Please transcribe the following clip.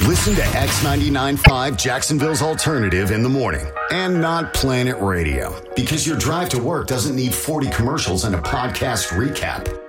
Listen to X99.5 Jacksonville's Alternative in the morning and not Planet Radio, because your drive to work doesn't need 40 commercials and a podcast recap.